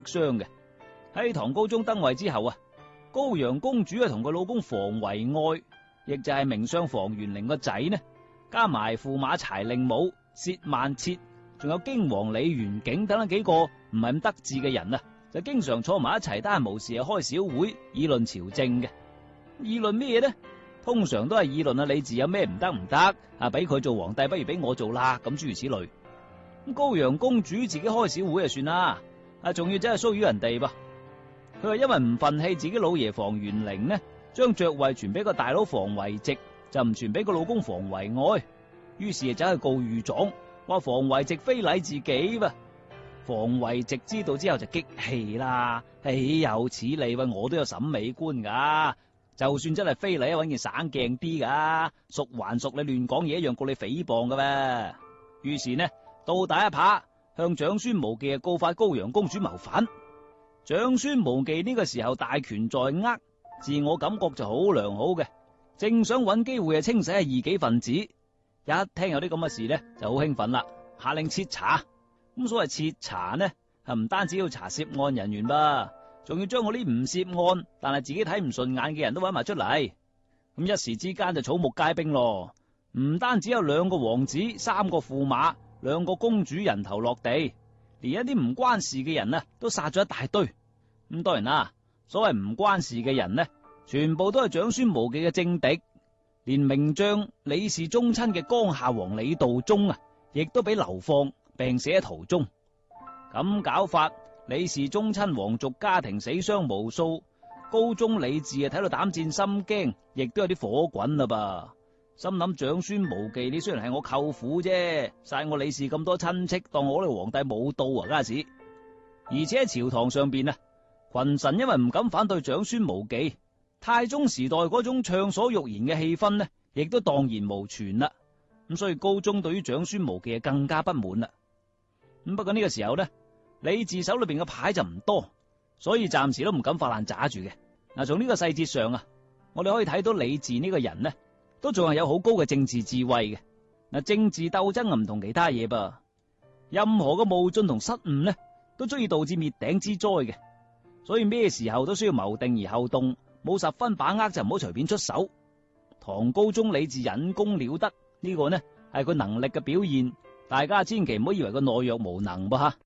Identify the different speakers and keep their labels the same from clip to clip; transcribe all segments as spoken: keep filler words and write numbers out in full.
Speaker 1: 傷嘅。喺唐高宗登位之後啊，高陽公主啊同佢老公房遺愛，亦就係名相房玄齡個仔呢，加埋駙馬柴令母薛萬徹，仲有荊王李元景等等幾個唔係咁得志嘅人啊，就經常坐埋一齊，得閒無事啊開小會議論朝政嘅。議論咩呢？通常都係議論啊李治有咩唔得唔得啊，俾佢做皇帝不如俾我做啦，咁諸如此類。咁高陽公主自己開小會就算啦，啊仲要真係騷擾人哋噃。佢話因為唔忿氣自己老爺房玄齡呢，將爵位傳俾個大佬房遺直，就唔傳俾個老公房遺愛，於是就走去告御狀，話房遺直非禮自己噃。房遺直知道之後就激氣啦，豈有此理，喂，我都有審美觀噶，就算真係非禮，搵件省鏡啲噶，屬還屬，你亂講嘢一樣告你誹謗噶咩？於是呢，倒打一耙，向長孫無忌告發高陽公主謀反。長孫無忌呢個時候大權在握，自我感覺就好良好嘅，正想揾機會啊清洗下異己分子。一聽有啲咁嘅事呢，就好興奮啦，下令徹查。咁所謂徹查呢，係唔單止要查涉案人員噃，仲要將嗰啲唔涉案但係自己睇唔順眼嘅人都揾埋出嚟。咁一時之間就草木皆兵咯，唔單止有兩個王子、三個駙馬、兩個公主人頭落地，連一啲唔關事嘅人呢都殺咗一大堆。咁當然啦，所謂唔關事嘅人呢，全部都係長孫無忌嘅政敵，連名將李氏宗親嘅江夏王李道宗啊，亦都俾流放病死喺途中。咁搞法，李氏宗親皇族家庭死傷無數，高宗李治啊睇到膽戰心驚，亦都有啲火滾啦噃。心諗長孫無忌，你雖然係我舅父啫，殺我李氏咁多親戚，當我呢個皇帝冇到啊家時。而且喺朝堂上邊啊，群臣因為唔敢反對長孫無忌，太宗時代嗰種暢所欲言嘅氣氛呢，亦都蕩然無存啦。咁所以高宗對於長孫無忌更加不滿啦。咁不過呢個時候呢，李治手裏邊嘅牌就唔多，所以暫時都唔敢發爛渣住嘅。嗱，從呢個細節上啊，我哋可以睇到李治呢個人呢，都仲係有好高嘅政治智慧嘅。嗱，政治鬥爭啊唔同其他嘢噃，任何嘅冒進同失誤呢，都足以導致滅頂之災嘅。所以咩時候都需要謀定而後動，冇十分把握就唔好隨便出手。唐高宗李治引功了得，呢個呢係佢能力嘅表現，大家千祈唔好以為佢懦弱無能噃吓。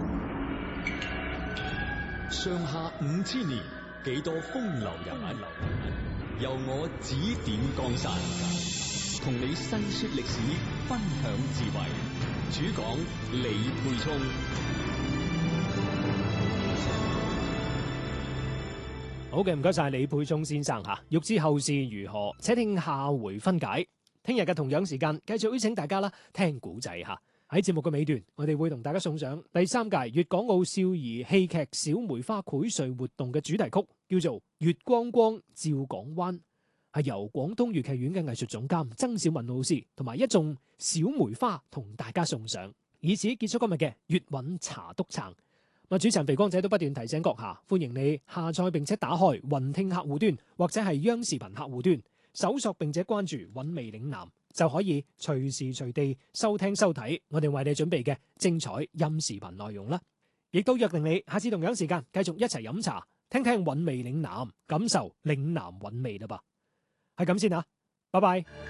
Speaker 2: 上下五千年，幾多風流人物，由我指點江山，同你細說歷史，分享智慧。主講李沛聰。
Speaker 3: 好嘅，唔該晒李沛聰先生吓。欲知後事如何，且聽下回分解。聽日嘅同樣時間，繼續邀請大家啦聽古仔吓。喺節目嘅尾段，我哋會同大家送上第三屆粵港澳少兒戲劇小梅花薈萃活動嘅主題曲，叫做《月光光照港灣》，係由廣東粵劇院嘅藝術總監曾小文老師同埋一眾小梅花同大家送上，以此結束今日嘅粵韻茶篤撐。主持人肥光仔都不斷提醒閣下，歡迎你下載並且打開雲聽客戶端或者係央視頻客戶端，搜索並且關注韻味嶺南，就可以隨時隨地收聽收睇我哋為你準備嘅精彩音視頻內容啦。亦都約定你下次同樣時間繼續一齊飲茶，聽聽韻味嶺南，感受嶺南韻味啦噃。係咁先啊，拜拜。